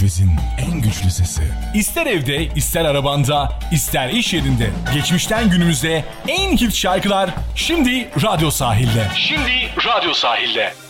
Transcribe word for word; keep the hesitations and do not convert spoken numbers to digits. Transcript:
Körfez'in en güçlü sesi. İster evde, ister arabanda, ister iş yerinde. Geçmişten günümüze en hit şarkılar şimdi Radyo Sahil'de. Şimdi Radyo Sahil'de.